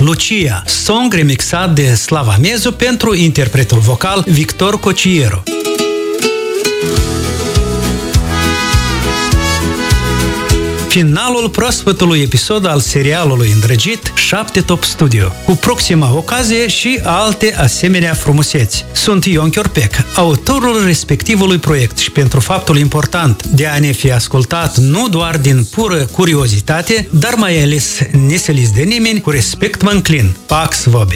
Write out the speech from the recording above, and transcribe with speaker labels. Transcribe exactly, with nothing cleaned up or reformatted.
Speaker 1: Lucia, song remixat de Slava Mezu pentru interpretul vocal Victor Cocieru. Finalul proaspătului episod al serialului îndrăgit șapte Top Studio, cu proxima ocazie și alte asemenea frumuseți. Sunt Ion Chiorpec, autorul respectivului proiect și pentru faptul important de a ne fi ascultat nu doar din pură curiozitate, dar mai ales neseliți de nimeni, cu respect mă înclin. Pax Vobe!